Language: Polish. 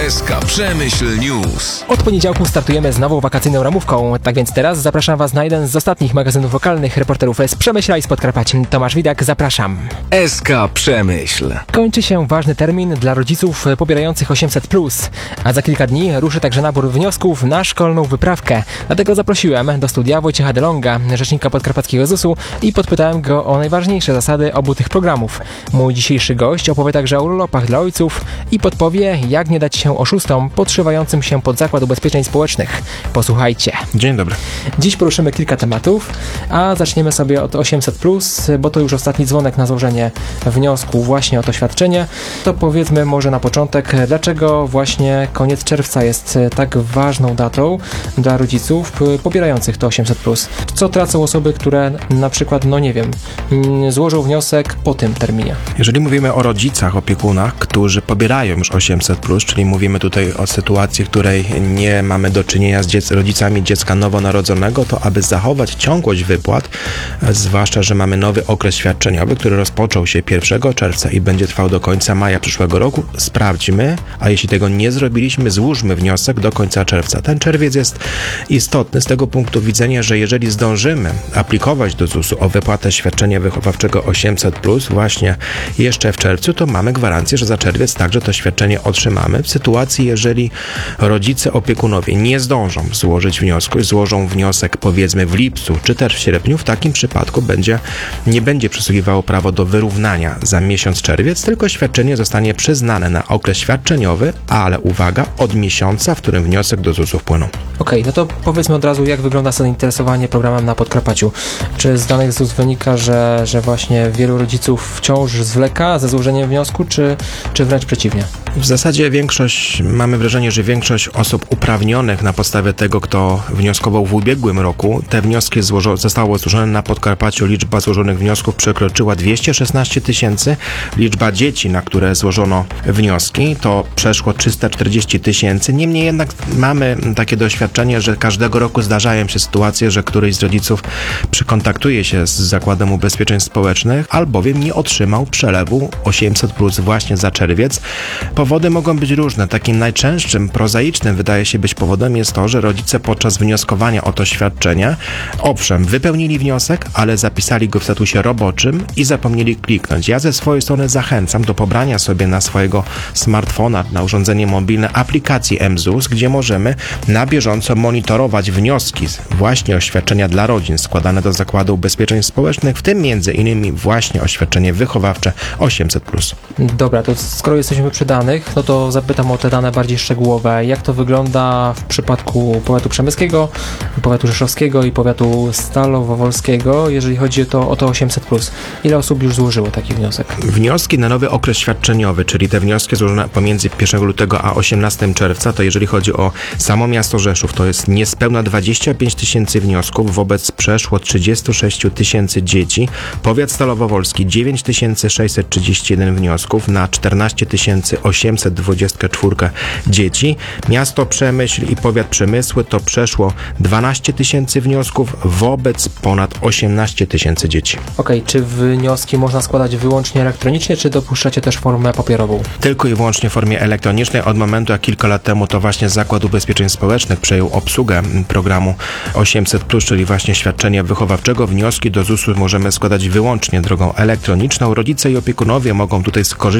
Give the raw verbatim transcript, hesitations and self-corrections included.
S K Przemyśl News. Od poniedziałku startujemy z nową wakacyjną ramówką. Tak więc teraz zapraszam Was na jeden z ostatnich magazynów lokalnych reporterów z Przemyśla i z Podkarpacia. Tomasz Widak, zapraszam. S K Przemyśl. Kończy się ważny termin dla rodziców pobierających osiemset plus, a za kilka dni ruszy także nabór wniosków na szkolną wyprawkę. Dlatego zaprosiłem do studia Wojciecha Delonga, rzecznika podkarpackiego zusu, i podpytałem go o najważniejsze zasady obu tych programów. Mój dzisiejszy gość opowie także o urlopach dla ojców i podpowie, jak nie dać się oszustom podszywającym się pod Zakład Ubezpieczeń Społecznych. Posłuchajcie. Dzień dobry. Dziś poruszymy kilka tematów, a zaczniemy sobie od osiemset plus, bo to już ostatni dzwonek na złożenie wniosku właśnie o to świadczenie. To powiedzmy może na początek, dlaczego właśnie koniec czerwca jest tak ważną datą dla rodziców pobierających to osiemset plus. Co tracą osoby, które na przykład, no nie wiem, złożą wniosek po tym terminie? Jeżeli mówimy o rodzicach, opiekunach, którzy pobierają już osiemset plus, czyli mówimy tutaj o sytuacji, w której nie mamy do czynienia z dziec- rodzicami dziecka nowonarodzonego, to aby zachować ciągłość wypłat, zwłaszcza, że mamy nowy okres świadczeniowy, który rozpoczął się pierwszego czerwca i będzie trwał do końca maja przyszłego roku, sprawdźmy, a jeśli tego nie zrobiliśmy, złóżmy wniosek do końca czerwca. Ten czerwiec jest istotny z tego punktu widzenia, że jeżeli zdążymy aplikować do zusu o wypłatę świadczenia wychowawczego osiemset plus właśnie jeszcze w czerwcu, to mamy gwarancję, że za czerwiec także to świadczenie otrzymamy. W sytuacji, jeżeli rodzice, opiekunowie nie zdążą złożyć wniosku, złożą wniosek powiedzmy w lipcu czy też w sierpniu, w takim przypadku będzie, nie będzie przysługiwało prawo do wyrównania za miesiąc czerwiec, tylko świadczenie zostanie przyznane na okres świadczeniowy, ale uwaga, od miesiąca, w którym wniosek do zusu wpłynął. Okej, okay, no to powiedzmy od razu, jak wygląda zainteresowanie programem na Podkarpaciu. Czy z danych ZUS wynika, że, że właśnie wielu rodziców wciąż zwleka ze złożeniem wniosku, czy, czy wręcz przeciwnie? W zasadzie większość, mamy wrażenie, że większość osób uprawnionych na podstawie tego, kto wnioskował w ubiegłym roku, te wnioski złożo, zostało złożone na Podkarpaciu. Liczba złożonych wniosków przekroczyła dwieście szesnaście tysięcy. Liczba dzieci, na które złożono wnioski, to przeszło trzysta czterdzieści tysięcy. Niemniej jednak mamy takie doświadczenie, że każdego roku zdarzają się sytuacje, że któryś z rodziców przykontaktuje się z Zakładem Ubezpieczeń Społecznych, albowiem nie otrzymał przelewu osiemset plus właśnie za czerwiec. Powody mogą być różne. Takim najczęstszym, prozaicznym wydaje się być powodem jest to, że rodzice podczas wnioskowania o to świadczenie, owszem, wypełnili wniosek, ale zapisali go w statusie roboczym i zapomnieli kliknąć. Ja ze swojej strony zachęcam do pobrania sobie na swojego smartfona, na urządzenie mobilne aplikacji M ZUS, gdzie możemy na bieżąco monitorować wnioski właśnie o świadczenia dla rodzin składane do Zakładu Ubezpieczeń Społecznych, w tym między innymi właśnie o świadczenie wychowawcze osiemset plus. Dobra, to skoro jesteśmy przy danych, no to zapytam o te dane bardziej szczegółowe. Jak to wygląda w przypadku powiatu przemyskiego, powiatu rzeszowskiego i powiatu stalowowolskiego, jeżeli chodzi o to, o to osiemset plus? Ile osób już złożyło taki wniosek? Wnioski na nowy okres świadczeniowy, czyli te wnioski złożone pomiędzy pierwszego lutego a osiemnastego czerwca, to jeżeli chodzi o samo miasto Rzeszów, to jest niespełna dwadzieścia pięć tysięcy wniosków wobec przeszło trzydzieści sześć tysięcy dzieci. Powiat stalowowolski dziewięć tysięcy sześćset trzydzieści jeden wniosków na czternaście tysięcy osiemset dwadzieścia cztery dzieci. Miasto Przemyśl i powiat Przemysły to przeszło dwanaście tysięcy wniosków wobec ponad osiemnaście tysięcy dzieci. Okej, okay, czy wnioski można składać wyłącznie elektronicznie, czy dopuszczacie też formę papierową? Tylko i wyłącznie w formie elektronicznej. Od momentu, jak kilka lat temu to właśnie Zakład Ubezpieczeń Społecznych przejął obsługę programu osiemset plus, czyli właśnie świadczenia wychowawczego, wnioski do zusu możemy składać wyłącznie drogą elektroniczną. Rodzice i opiekunowie mogą tutaj skorzystać